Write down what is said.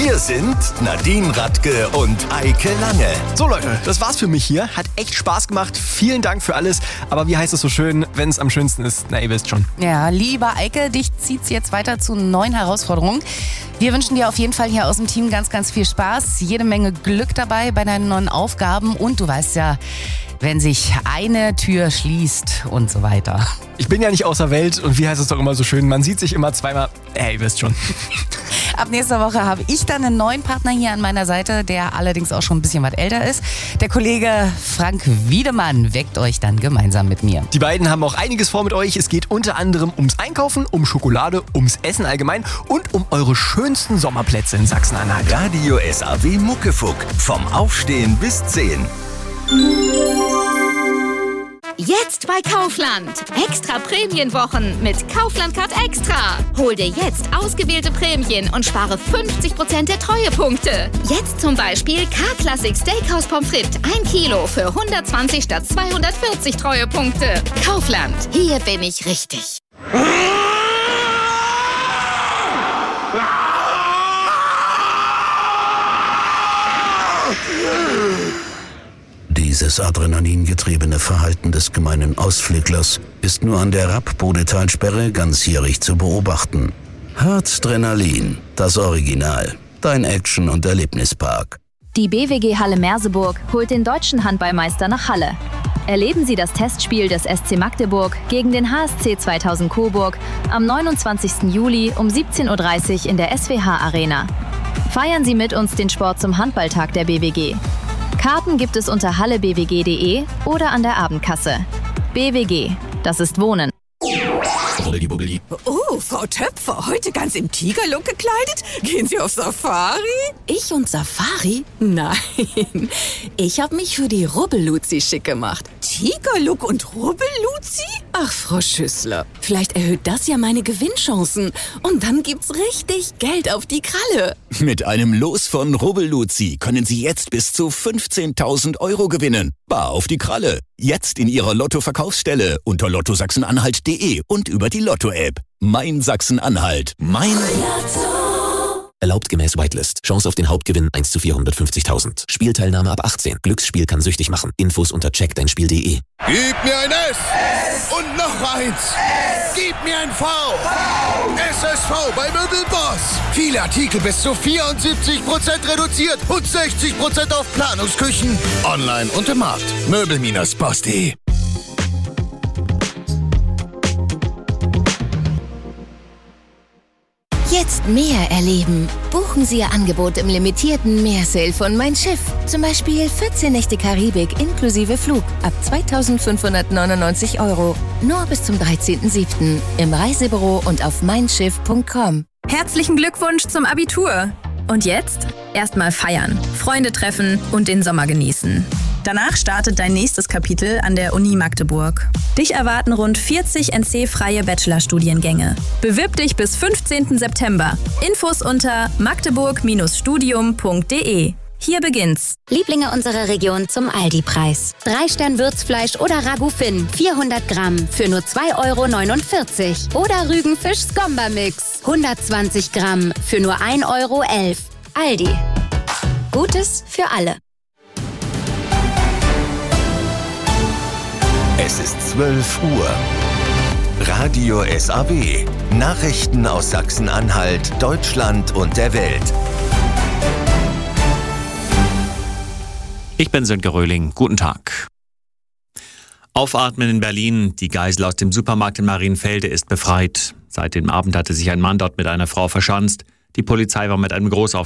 Hier sind Nadine Radke und Eike Lange. So Leute, das war's für mich hier. Hat echt Spaß gemacht. Vielen Dank für alles. Aber wie heißt es so schön, wenn es am schönsten ist? Na, ihr wisst schon. Ja, lieber Eike, dich zieht's jetzt weiter zu neuen Herausforderungen. Wir wünschen dir auf jeden Fall hier aus dem Team ganz, ganz viel Spaß. Jede Menge Glück dabei bei deinen neuen Aufgaben. Und du weißt ja, wenn sich eine Tür schließt und so weiter. Ich bin ja nicht außer Welt und wie heißt es doch immer so schön, man sieht sich immer zweimal. Ihr wisst schon. Ab nächster Woche habe ich dann einen neuen Partner hier an meiner Seite, der allerdings auch schon ein bisschen was älter ist. Der Kollege Frank Wiedemann weckt euch dann gemeinsam mit mir. Die beiden haben auch einiges vor mit euch. Es geht unter anderem ums Einkaufen, um Schokolade, ums Essen allgemein und um eure schönsten Sommerplätze in Sachsen-Anhalt. Radio SAW Muckefuck. Vom Aufstehen bis 10. Jetzt bei Kaufland. Extra Prämienwochen mit Kaufland Card Extra. Hol dir jetzt ausgewählte Prämien und spare 50% der Treuepunkte. Jetzt zum Beispiel K-Classic Steakhouse Pommes frites 1 Kilo für 120 statt 240 Treuepunkte. Kaufland. Hier bin ich richtig. Dieses adrenalingetriebene Verhalten des gemeinen Ausflüglers ist nur an der Rapp-Bodetalsperre ganzjährig zu beobachten. Harzdrenalin, das Original, dein Action- und Erlebnispark. Die BWG Halle Merseburg holt den deutschen Handballmeister nach Halle. Erleben Sie das Testspiel des SC Magdeburg gegen den HSC 2000 Coburg am 29. Juli um 17:30 Uhr in der SWH Arena. Feiern Sie mit uns den Sport zum Handballtag der BWG. Karten gibt es unter hallebwg.de oder an der Abendkasse. BWG, das ist Wohnen. Oh, Frau Töpfer, heute ganz im Tigerlook gekleidet? Gehen Sie auf Safari? Ich und Safari? Nein, ich habe mich für die Rubbelluzi schick gemacht. Tigerlook und Rubbelluzi? Ach, Frau Schüssler, vielleicht erhöht das ja meine Gewinnchancen. Und dann gibt's richtig Geld auf die Kralle. Mit einem Los von Rubbelluzi können Sie jetzt bis zu 15.000 € gewinnen. Bar auf die Kralle. Jetzt in Ihrer Lotto-Verkaufsstelle unter lottosachsenanhalt.de und über die Lotto-App. Mein Sachsen-Anhalt. Mein Lotto. Erlaubt gemäß Whitelist. Chance auf den Hauptgewinn 1 zu 450.000. Spielteilnahme ab 18. Glücksspiel kann süchtig machen. Infos unter checkdeinspiel.de. Gib mir ein S und noch eins. Gib mir ein V. SSV bei Möbelboss. Viele Artikel bis zu 74% reduziert und 60% auf Planungsküchen. Online und im Markt. Möbel-boss.de. Jetzt mehr erleben. Buchen Sie Ihr Angebot im limitierten Meersale von Mein Schiff. Zum Beispiel 14 Nächte Karibik inklusive Flug ab 2.599 €. Nur bis zum 13.07. im Reisebüro und auf meinschiff.com. Herzlichen Glückwunsch zum Abitur. Und jetzt? Erstmal feiern, Freunde treffen und den Sommer genießen. Danach startet dein nächstes Kapitel an der Uni Magdeburg. Dich erwarten rund 40 NC-freie Bachelorstudiengänge. Bewirb dich bis 15. September. Infos unter magdeburg-studium.de. Hier beginnt's. Lieblinge unserer Region zum Aldi-Preis. 3-Stern-Würzfleisch oder Ragout Finn, 400 Gramm für nur 2,49 € Oder Rügenfisch-Skomba-Mix, 120 Gramm für nur 1,11 €. Aldi. Gutes für alle. Es ist 12 Uhr. Radio SAW. Nachrichten aus Sachsen-Anhalt, Deutschland und der Welt. Ich bin Sönke Röhling. Guten Tag. Aufatmen in Berlin. Die Geisel aus dem Supermarkt in Marienfelde ist befreit. Seit dem Abend hatte sich ein Mann dort mit einer Frau verschanzt. Die Polizei war mit einem Großaufmarsch